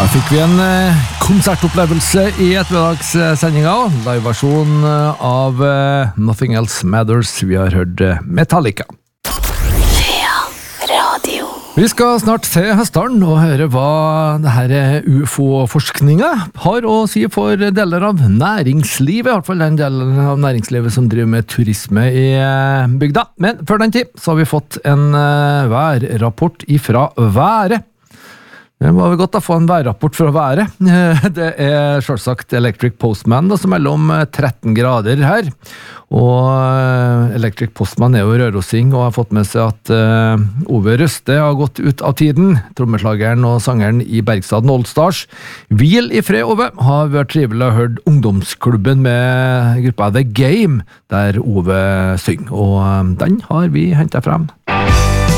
Fikk vi en konsertopplevelse I ettermiddagssendinga, liveversjon av Nothing Else Matters. Vi har hørt Metallica. Vi skal snart se hestene og høre hva det her UFO-forskninga har å si for deler av næringslivet, I hvert fall den delen av næringslivet som driver med turisme I bygda. Men før den tid så har vi fått en værrapport ifra været. Det var vel godt å få en værrapport fra været. Det selvsagt Electric Postman da, som mellom 13 grader her. Og Electric Postman jo rørosing og har fått med seg at Ove Røste har gått ut av tiden. Trommeslageren og sangeren I Bergstaden Allstars. Hvil I fred, Ove, har vært trivelig å hørt ungdomsklubben med gruppa The Game, der Ove synger. Og den har vi hentet frem.